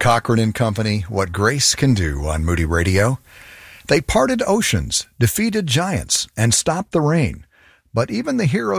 Cochran and Company, What Grace Can Do on Moody Radio. They parted oceans, defeated giants, and stopped the rain. But even the heroes